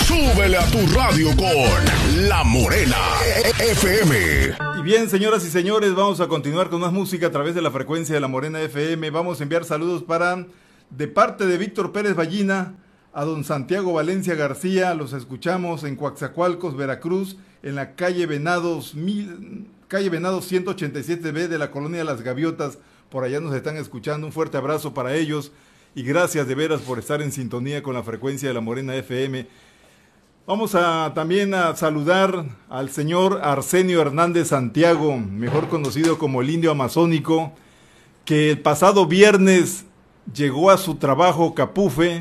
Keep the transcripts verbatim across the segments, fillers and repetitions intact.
Súbele a tu radio con La Morena F M. Y bien, señoras y señores, vamos a continuar con más música a través de la frecuencia de La Morena F M. Vamos a enviar saludos para, de parte de Víctor Pérez Ballina, a don Santiago Valencia García. Los escuchamos en Coatzacoalcos, Veracruz, en la calle Venados, mil, calle Venados ciento ochenta y siete B de la colonia Las Gaviotas. Por allá nos están escuchando. Un fuerte abrazo para ellos y gracias de veras por estar en sintonía con la frecuencia de La Morena F M. Vamos a también a saludar al señor Arsenio Hernández Santiago, mejor conocido como el Indio Amazónico, que el pasado viernes llegó a su trabajo Capufe,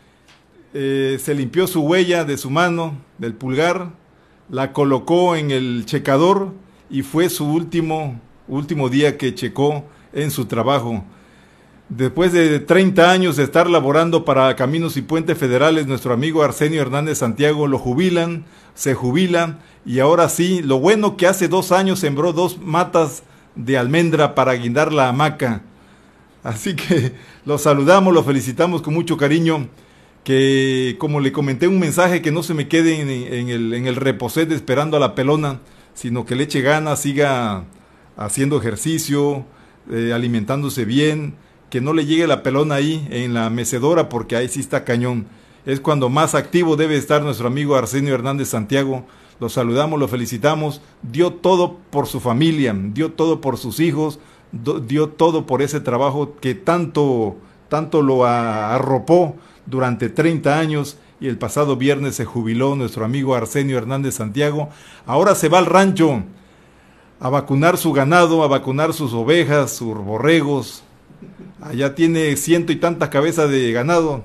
eh, se limpió su huella de su mano, del pulgar, la colocó en el checador y fue su último, último día que checó en su trabajo. Después de treinta años de estar laborando para Caminos y Puentes Federales, nuestro amigo Arsenio Hernández Santiago lo jubilan, se jubila, y ahora sí, lo bueno que hace dos años sembró dos matas de almendra para guindar la hamaca. Así que lo saludamos, lo felicitamos con mucho cariño, que como le comenté un mensaje, que no se me quede en, en el, en el reposet esperando a la pelona, sino que le eche ganas, siga haciendo ejercicio, eh, alimentándose bien, que no le llegue la pelona ahí en la mecedora, porque ahí sí está cañón. Es cuando más activo debe estar nuestro amigo Arsenio Hernández Santiago. Lo saludamos, lo felicitamos. Dio todo por su familia, dio todo por sus hijos, do, dio todo por ese trabajo que tanto, tanto lo arropó durante treinta años, y el pasado viernes se jubiló nuestro amigo Arsenio Hernández Santiago. Ahora se va al rancho a vacunar su ganado, a vacunar sus ovejas, sus borregos. Allá tiene ciento y tantas cabezas de ganado.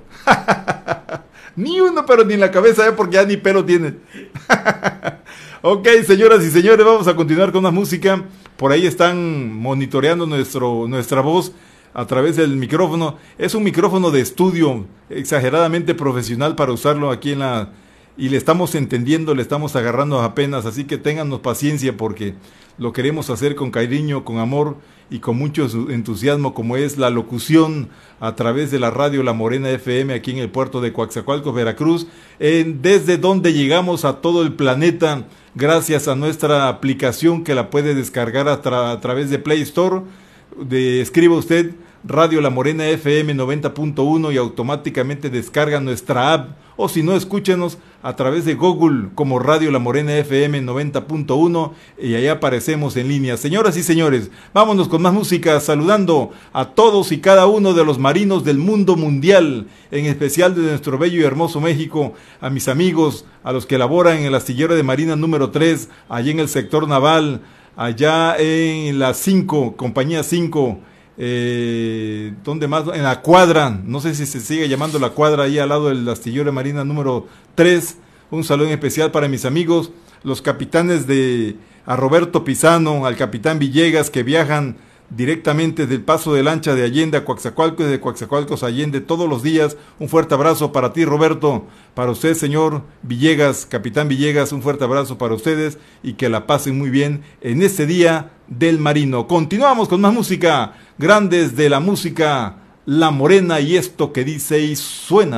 Ni uno, pero ni en la cabeza, ¿eh? Porque ya ni pelo tiene. Ok, señoras y señores, vamos a continuar con la música. Por ahí están monitoreando nuestro, nuestra voz a través del micrófono. Es un micrófono de estudio exageradamente profesional para usarlo aquí en la... Y le estamos entendiendo, le estamos agarrando apenas, así que téngannos paciencia porque lo queremos hacer con cariño, con amor y con mucho entusiasmo, como es la locución a través de la radio La Morena F M aquí en el puerto de Coatzacoalcos, Veracruz, en, desde donde llegamos a todo el planeta gracias a nuestra aplicación que la puede descargar a, tra a través de Play Store. De, escriba usted Radio La Morena F M noventa punto uno y automáticamente descarga nuestra app, o si no, escúchenos a través de Google como Radio La Morena F M noventa punto uno y ahí aparecemos en línea. Señoras y señores, vámonos con más música, saludando a todos y cada uno de los marinos del mundo mundial, en especial de nuestro bello y hermoso México, a mis amigos, a los que laboran en el astillero de Marina número tres, allá en el sector naval, allá en la cinco, compañía cinco, eh, ¿dónde más? En la cuadra, no sé si se sigue llamando la cuadra, ahí al lado del astillero de Marina número tres. Un saludo en especial para mis amigos, los capitanes de, a Roberto Pisano, al capitán Villegas, que viajan directamente del Paso de Lancha de Allende a Coatzacoalcos, de Coatzacoalcos a Allende todos los días. Un fuerte abrazo para ti, Roberto, para usted, señor Villegas, capitán Villegas, un fuerte abrazo para ustedes y que la pasen muy bien en este día del marino. Continuamos con más música, grandes de la música La Morena, y esto que dice y suena.